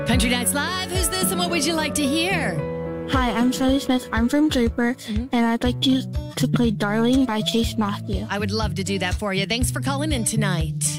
Country Nights Live. Who's this and what would you like to hear? Hi, I'm Shelly Smith. I'm from Draper, and I'd like to play Darling by Chase Matthew. I would love to do that for you. Thanks for calling in tonight.